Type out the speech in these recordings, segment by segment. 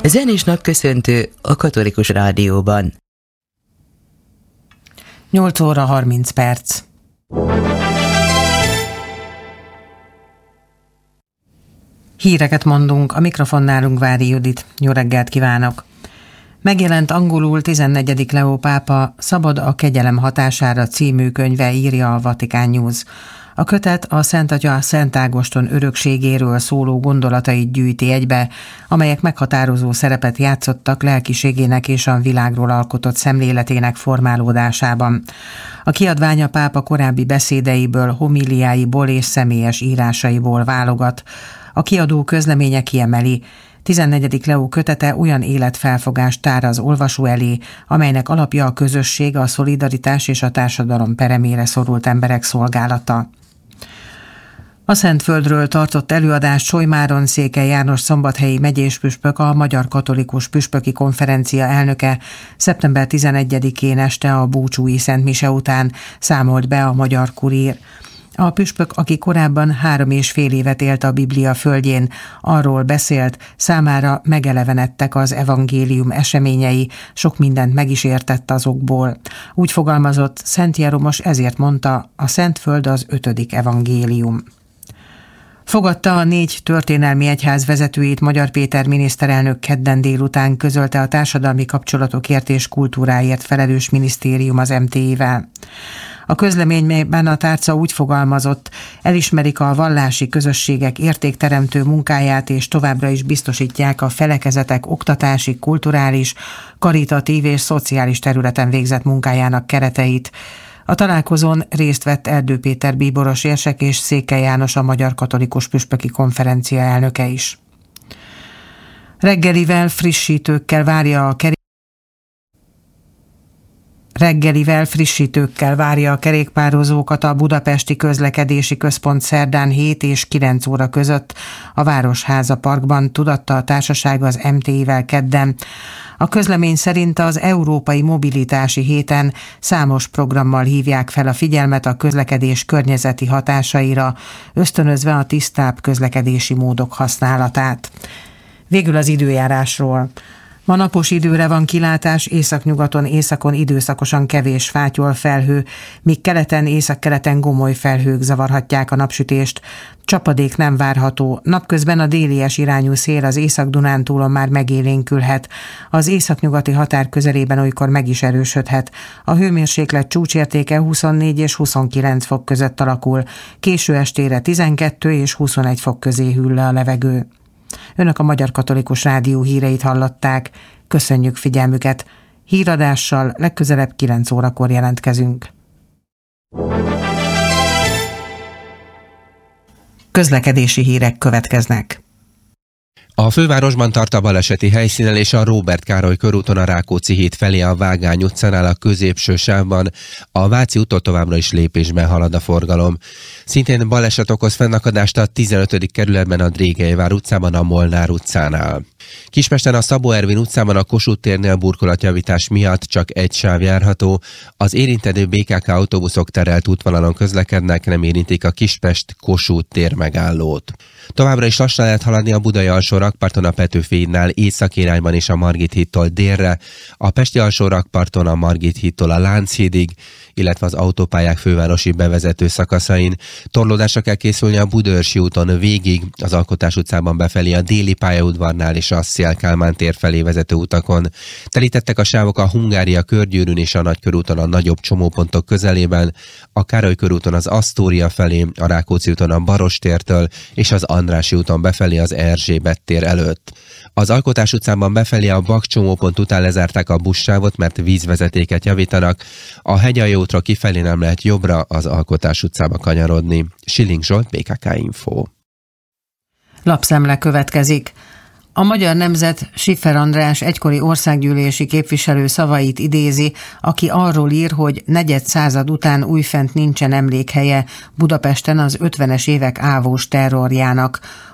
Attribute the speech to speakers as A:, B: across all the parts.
A: Zenés napköszöntő a Katolikus Rádióban.
B: 8 óra 30 perc. Híreket mondunk, a mikrofonnál Vári Judit. Jó reggelt kívánok! Megjelent angolul 14. Leó pápa Szabad a kegyelem hatására című könyve, írja a Vatican News. A kötet a Szent Atya Szent Ágoston örökségéről szóló gondolatait gyűjti egybe, amelyek meghatározó szerepet játszottak lelkiségének és a világról alkotott szemléletének formálódásában. A kiadvány a pápa korábbi beszédeiből, homíliáiból és személyes írásaiból válogat. A kiadó közleménye kiemeli: 14. Leó kötete olyan életfelfogást tár az olvasó elé, amelynek alapja a közösség, a szolidaritás és a társadalom peremére szorult emberek szolgálata. A Szentföldről tartott előadást Solymáron Székely János szombathelyi megyéspüspök, a Magyar Katolikus Püspöki Konferencia elnöke szeptember 11-én este a búcsúi szentmise után számolt be a Magyar Kurír. A püspök, aki korábban 3,5 évet élt a Biblia földjén, arról beszélt, számára megelevenedtek az evangélium eseményei, sok mindent meg is értett azokból. Úgy fogalmazott, Szent Jeromos ezért mondta, a Szentföld az 5. evangélium. Fogadta a 4 történelmi egyház vezetőit Magyar Péter miniszterelnök kedden délután, közölte a társadalmi kapcsolatokért és kultúráért felelős minisztérium az MTI-vel. A közleményben a tárca úgy fogalmazott, elismerik a vallási közösségek értékteremtő munkáját, és továbbra is biztosítják a felekezetek oktatási, kulturális, karitatív és szociális területen végzett munkájának kereteit. A találkozón részt vett Erdő Péter bíboros érsek és Székely János, a Magyar Katolikus Püspöki Konferencia elnöke is. Reggelivel frissítőkkel várja a kerékpározókat a Budapesti Közlekedési Központ szerdán 7 és 9 óra között a Városháza Parkban, tudatta a társaság az MTI-vel kedden. A közlemény szerint az Európai Mobilitási Héten számos programmal hívják fel a figyelmet a közlekedés környezeti hatásaira, ösztönözve a tisztább közlekedési módok használatát. Végül az időjárásról. Ma napos időre van kilátás, északnyugaton, északon időszakosan kevés fátyol felhő, míg keleten, északkeleten gomoly felhők zavarhatják a napsütést. Csapadék nem várható, napközben a délies irányú szél az Észak-Dunántúlon már megélénkülhet. Az északnyugati határ közelében olykor meg is erősödhet. A hőmérséklet csúcsértéke 24 és 29 fok között alakul, késő estére 12 és 21 fok közé hűl le a levegő. Önök a Magyar Katolikus Rádió híreit hallották. Köszönjük figyelmüket. Híradással legközelebb 9 órakor jelentkezünk. Közlekedési hírek következnek.
C: A fővárosban tart a baleseti helyszínen és a Róbert Károly körúton a Rákóczi híd felé a Vágány utcánál a középső sávban. A Váci úttól továbbra is lépésben halad a forgalom. Szintén baleset okoz fennakadást a 15. kerületben a Drégelyvár utcában a Molnár utcánál. Kispesten a Szabó Ervin utcában a Kossuth térnél burkolatjavítás miatt csak egy sáv járható. Az érintendő BKK autóbuszok terelt útvonalon közlekednek, nem érintik a Kispest-Kossuth tér megállót. Továbbra is lassan lehet haladni a Budai alsó rakparton a Petőfi hídnál északi irányban és a Margit hídtól délre, a Pesti alsó rakparton a Margit hídtól a Lánchídig, illetve az autópályák fővárosi bevezető szakaszain. Torlódásra kell készülni a Budaörsi úton végig, az Alkotás utcában befelé a Déli pályaudvarnál és a Széll Kálmán tér felé vezető utakon. Telítettek a sávok a Hungária körgyűrűn és a Nagykörúton a nagyobb csomópontok közelében, a Károly körúton az Asztória felé, a Rákóczi úton a Barostértől és az Andrássy úton befelé az Erzsébet tér előtt. Az Alkotás utcában befelé a Bak csomópont után lezárták a buszsávot, mert vízvezetéket javítanak. A Hegyalja útra kifelé nem lehet jobbra, az Alkotás utcába kanyarodni. Schilling Zsolt, BKK Info.
B: Lapszemle következik. A Magyar Nemzet Schiffer András egykori országgyűlési képviselő szavait idézi, aki arról ír, hogy negyed század után újfent nincsen emlékhelye Budapesten az 50-es évek ávós terrorjának.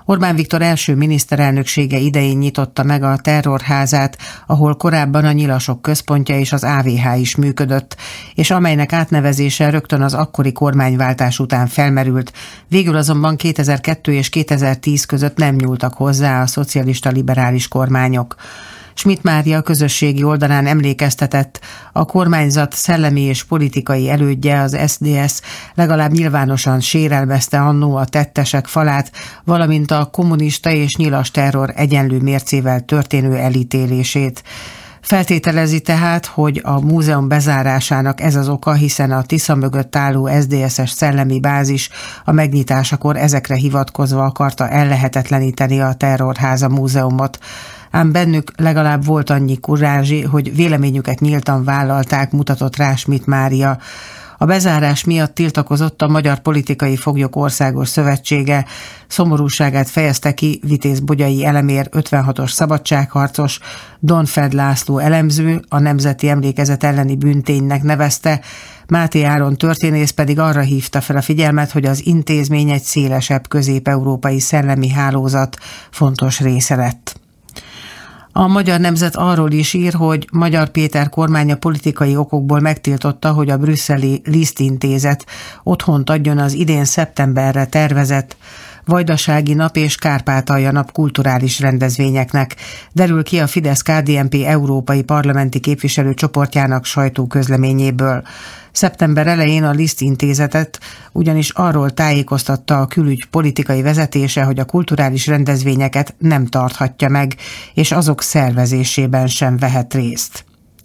B: Orbán Viktor első miniszterelnöksége idején nyitotta meg a Terrorházát, ahol korábban a Nyilasok központja és az AVH is működött, és amelynek átnevezése rögtön az akkori kormányváltás után felmerült. Végül azonban 2002 és 2010 között nem nyúltak hozzá a szocialista liberális kormányok. Schmidt Mária közösségi oldalán emlékeztetett, a kormányzat szellemi és politikai elődje, az SZDSZ legalább nyilvánosan sérelmezte annó a tettesek falát, valamint a kommunista és nyilas terror egyenlő mércével történő elítélését. Feltételezi tehát, hogy a múzeum bezárásának ez az oka, hiszen a Tisza mögött álló SZDSZ-es szellemi bázis a megnyitásakor ezekre hivatkozva akarta ellehetetleníteni a Terrorháza múzeumot. Ám bennük legalább volt annyi kurázsi, hogy véleményüket nyíltan vállalták, mutatott rá Schmidt Mária. A bezárás miatt tiltakozott a Magyar Politikai Foglyok Országos Szövetsége, szomorúságát fejezte ki Vitéz Bogyai Elemér 56-os szabadságharcos, Donfeld László elemző, a Nemzeti Emlékezet elleni bűnténynek nevezte, Máté Áron történész pedig arra hívta fel a figyelmet, hogy az intézmény egy szélesebb közép-európai szellemi hálózat fontos része lett. A Magyar Nemzet arról is ír, hogy Magyar Péter kormánya politikai okokból megtiltotta, hogy a brüsszeli Liszt intézet otthont adjon az idén szeptemberre tervezett Vajdasági Nap és Kárpátalja Nap kulturális rendezvényeknek, derül ki a Fidesz-KDNP európai parlamenti képviselőcsoportjának sajtóközleményéből. Szeptember elején a Liszt intézetet ugyanis arról tájékoztatta a külügy politikai vezetése, hogy a kulturális rendezvényeket nem tarthatja meg, és azok szervezésében sem vehet részt.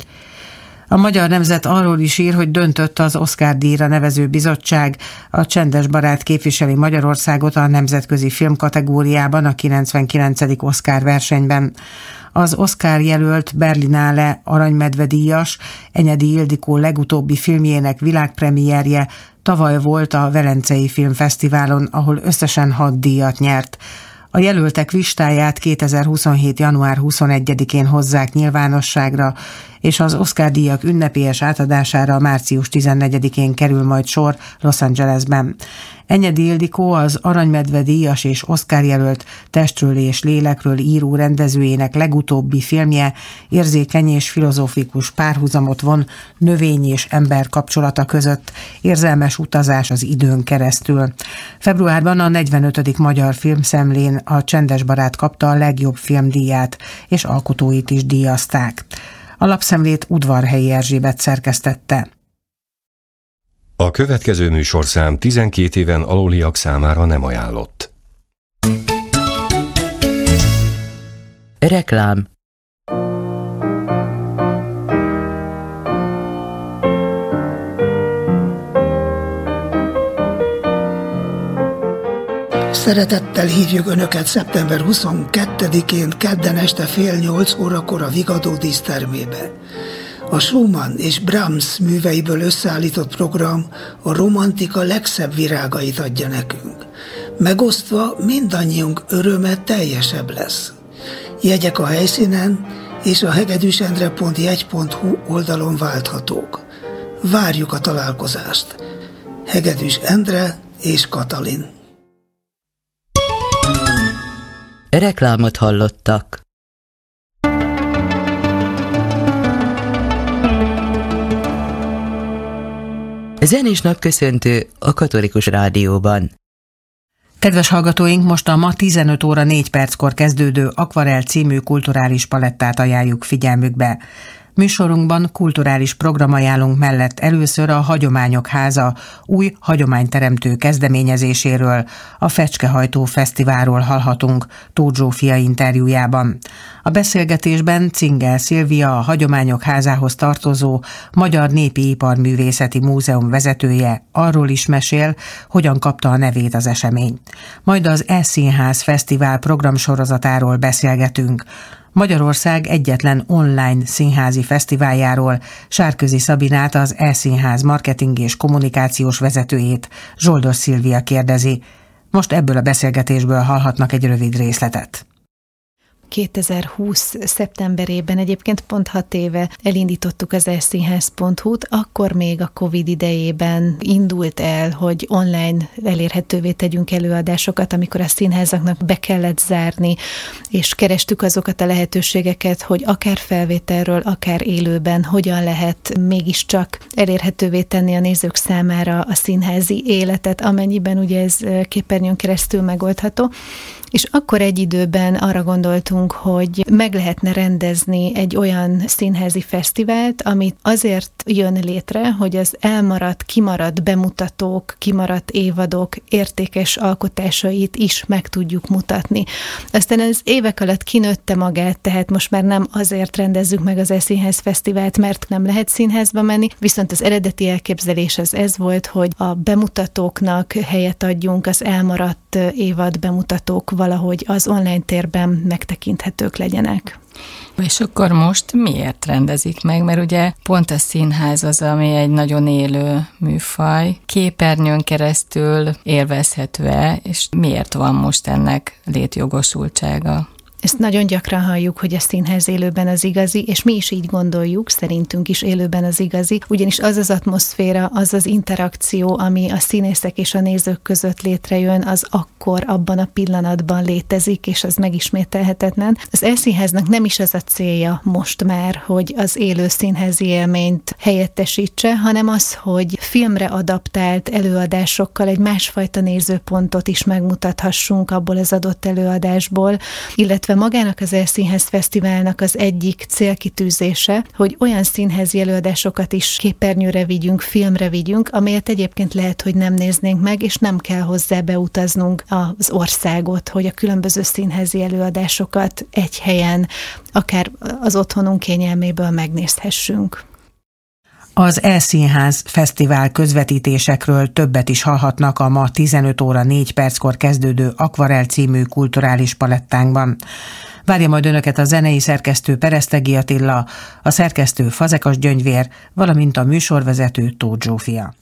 B: A Magyar Nemzet arról is ír, hogy döntött az Oscar-díjra nevező bizottság, a Csendes Barát képviseli Magyarországot a nemzetközi film kategóriában a 99. Oscar versenyben. Az Oscar jelölt Berlinale aranymedve-díjas, Enyedi Ildikó legutóbbi filmjének világpremierje tavaly volt a Velencei Filmfesztiválon, ahol összesen 6 díjat nyert. A jelöltek listáját 2027. január 21-én hozzák nyilvánosságra, és az Oscar-díjak ünnepélyes átadására március 14-én kerül majd sor Los Angelesben. Enyedi Ildikó az aranymedve díjas és Oscar jelölt Testről és lélekről író rendezőjének legutóbbi filmje érzékeny és filozófikus párhuzamot von növény és ember kapcsolata között, érzelmes utazás az időn keresztül. Februárban a 45. Magyar Filmszemlén a Csendes Barát kapta a legjobb filmdíját, és alkotóit is díjazták. A lapszemlét Udvarhelyi Erzsébet szerkesztette.
D: A következő műsorszám 12 éven aluliak számára nem ajánlott.
A: Reklám.
E: Szeretettel hívjuk Önöket szeptember 22-én kedden este 7:30 a Vigadó dísztermébe. A Schumann és Brahms műveiből összeállított program a romantika legszebb virágait adja nekünk. Megosztva mindannyiunk öröme teljesebb lesz. Jegyek a helyszínen és a hegedűsendre.jegy.hu oldalon válthatók. Várjuk a találkozást. Hegedűs Endre és Katalin.
A: Reklámot hallottak. Zenés napköszöntő a Katolikus Rádióban.
B: Kedves hallgatóink, most a ma 15 óra 4 perckor kezdődő Akvarel című kulturális palettát ajánljuk figyelmükbe. Műsorunkban kulturális programajánlónk mellett először a Hagyományok Háza új hagyományteremtő kezdeményezéséről, a Fecskehajtó Fesztiválról hallhatunk Tóth Zsófia interjújában. A beszélgetésben Cingel Szilvia, a Hagyományok Házához tartozó Magyar Népi Iparművészeti Múzeum vezetője arról is mesél, hogyan kapta a nevét az esemény. Majd az E-Színház Fesztivál programsorozatáról beszélgetünk. Magyarország egyetlen online színházi fesztiváljáról Sárközi Szabinát, az E-Színház marketing és kommunikációs vezetőjét, Zsoldos Szilvia kérdezi. Most ebből a beszélgetésből hallhatnak egy rövid részletet.
F: 2020. szeptemberében, egyébként pont 6 éve elindítottuk az elszínház.hu-t, akkor még a Covid idejében indult el, hogy online elérhetővé tegyünk előadásokat, amikor a színházaknak be kellett zárni, és kerestük azokat a lehetőségeket, hogy akár felvételről, akár élőben hogyan lehet mégiscsak elérhetővé tenni a nézők számára a színházi életet, amennyiben ugye ez képernyőn keresztül megoldható. És akkor egy időben arra gondoltunk, hogy meg lehetne rendezni egy olyan színházi fesztivált, amit azért jön létre, hogy az elmaradt, kimaradt bemutatók, kimaradt évadok értékes alkotásait is meg tudjuk mutatni. Aztán ez évek alatt kinőtte magát, tehát most már nem azért rendezzük meg az E-Színház Fesztivált, mert nem lehet színházba menni, viszont az eredeti elképzelés az ez volt, hogy a bemutatóknak helyet adjunk, az elmaradt évad bemutatók valahogy az online térben megtekinthetők legyenek.
G: És akkor most miért rendezik meg? Mert ugye pont a színház az, ami egy nagyon élő műfaj, képernyőn keresztül élvezhető-e, és miért van most ennek létjogosultsága?
F: Ezt nagyon gyakran halljuk, hogy a színház élőben az igazi, és mi is így gondoljuk, szerintünk is élőben az igazi, ugyanis az az atmoszféra, az az interakció, ami a színészek és a nézők között létrejön, az akkor, abban a pillanatban létezik, és az megismételhetetlen. Az E-Színháznak nem is az a célja most már, hogy az élő színházi élményt helyettesítse, hanem az, hogy filmre adaptált előadásokkal egy másfajta nézőpontot is megmutathassunk abból az adott előadásból, illetve magának az E-Színház Fesztiválnak az egyik célkitűzése, hogy olyan színházi előadásokat is képernyőre vigyünk, filmre vigyünk, amelyet egyébként lehet, hogy nem néznénk meg, és nem kell hozzá beutaznunk az országot, hogy a különböző színházi előadásokat egy helyen, akár az otthonunk kényelméből megnézhessünk.
B: Az E-Színház Fesztivál közvetítésekről többet is hallhatnak a ma 15 óra 4 perckor kezdődő Akvarell című kulturális palettánkban. Várja majd önöket a zenei szerkesztő Peresztegi Attila, a szerkesztő Fazekas Gyöngyvér, valamint a műsorvezető Tóth Zsófia.